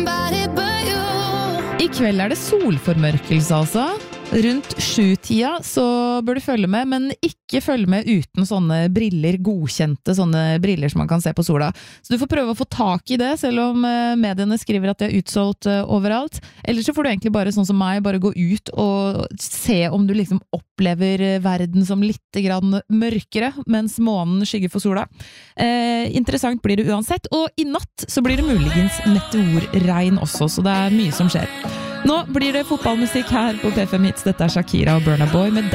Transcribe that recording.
I kveld det solformørkelse altså. Rundt 7-tida så bør du følge med, men ikke følge med uten sånne briller, godkjente sånne briller som man kan se på sola. Så du får prøve å få tak i det, selv om mediene skriver at det utsolgt overalt. Ellers så får du egentlig bare sånn som meg, bare gå ut og se om du liksom opplever verden som litt grann mørkere, mens månen skygger for sola. Interessant blir det uansett, og i natt så blir det muligens meteorregn også, så det mye som skjer. Nå blir det fotballmusikk her på P5 Hits. Dette Shakira og Burna Boy med